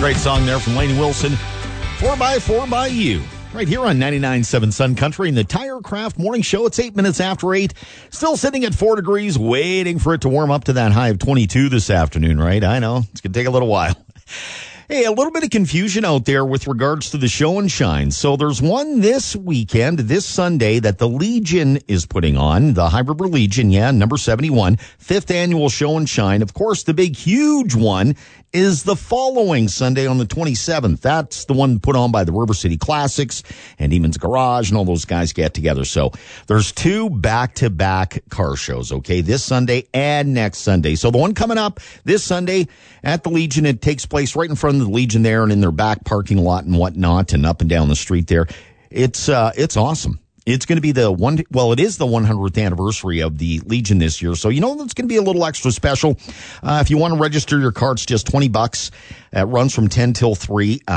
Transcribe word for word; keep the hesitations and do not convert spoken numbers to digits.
Great song there from Lainey Wilson. Four by four by you. Right here on ninety-nine point seven Sun Country in the TireCraft Morning Show. It's eight minutes after eight. Still sitting at four degrees, waiting for it to warm up to that high of twenty-two this afternoon, right? I know. It's going to take a little while. Hey, a little bit of confusion out there with regards to the show and shine. So there's one this weekend, this Sunday, that the Legion is putting on, the High River Legion, yeah, number seventy-one, fifth annual show and shine. Of course, the big, huge one is the following Sunday on the twenty-seventh. That's the one put on by the River City Classics and Eamon's Garage, and all those guys get together. So there's two back-to-back car shows, okay, this Sunday and next Sunday. So the one coming up this Sunday at the Legion, it takes place right in front of the Legion there and in their back parking lot and whatnot and up and down the street there. It's uh, it's awesome. It's going to be the one, well, it is the one hundredth anniversary of the Legion this year. So, you know, it's going to be a little extra special. Uh, if you want to register your car, it's just twenty bucks. It runs from ten till three. Uh,